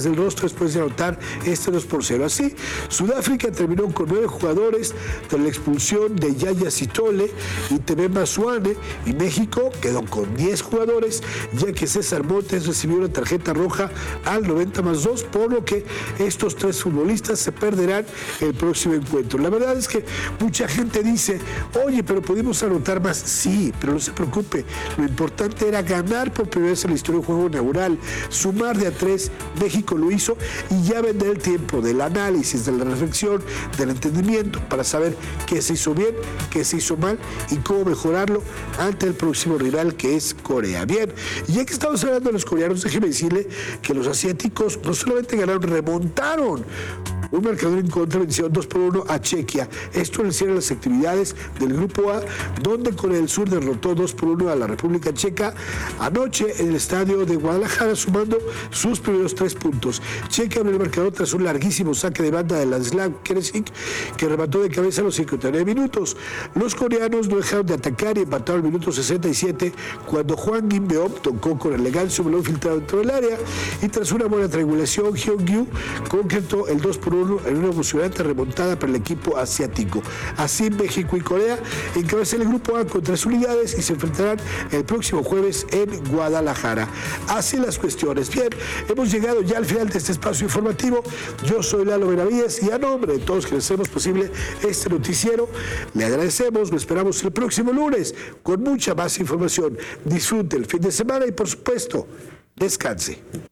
del rostro después de anotar este 2-0. Así, Sudáfrica terminó con 9 jugadores tras la expulsión de Yaya Sithole y Temba Zwane, y México quedó con 10 jugadores, ya que César Montes recibió una tarjeta roja al 90+2, por lo que estos 3 futbolistas se perderán el próximo encuentro. La verdad es que mucha gente dice, oye, pero pudimos anotar más. Sí, pero no se preocupe, lo importante era ganar por primera vez en la historia del juego inaugural, sumar de a 3. México lo hizo, y ya vendrá el tiempo del análisis, de la reflexión, del entendimiento para saber qué se hizo bien, qué se hizo mal y cómo mejorarlo ante el próximo rival, que es Corea. Bien, y ya que estamos hablando de los coreanos, déjeme decirle que los asiáticos no solamente ganaron, remontaron un marcador en contra, vencieron 2-1 a Chequia. Esto en el cierre de las actividades del Grupo A, donde Corea del Sur derrotó 2-1 a la República Checa anoche en el estadio de Guadalajara, sumando sus primeros 3 puntos. Chequia abrió el marcador tras un larguísimo saque de banda de Ladislav Keresik, que remató de cabeza a los 59 minutos. Los coreanos no dejaron de atacar y empataron al minuto 67, cuando Hwang Kim-beom tocó con elegancia un balón filtrado dentro del área, y tras una buena triangulación, Hyun-gyu concretó el 2-1 en una emocionante remontada para el equipo asiático. Así, México y Corea encabezan el Grupo A con 3 unidades y se enfrentarán el próximo jueves en Guadalajara. Así las cuestiones. Bien, hemos llegado ya al final de este espacio informativo. Yo soy Lalo Benavides, y a nombre de todos que hacemos posible este noticiero, le agradecemos. Lo esperamos el próximo lunes con mucha más información. Disfrute el fin de semana y, por supuesto, descanse.